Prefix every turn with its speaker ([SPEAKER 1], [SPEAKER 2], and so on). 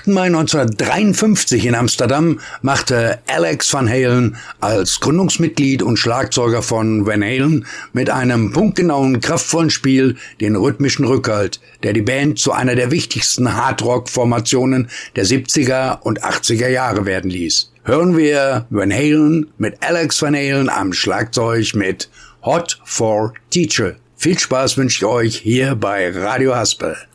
[SPEAKER 1] Mai 1953 in Amsterdam machte Alex Van Halen als Gründungsmitglied und Schlagzeuger von Van Halen mit einem punktgenauen, kraftvollen Spiel den rhythmischen Rückhalt, der die Band zu einer der wichtigsten Hardrock-Formationen der 70er und 80er Jahre werden ließ. Hören wir Van Halen mit Alex Van Halen am Schlagzeug mit Hot for Teacher. Viel Spaß wünsche ich euch hier bei Radio Haspel.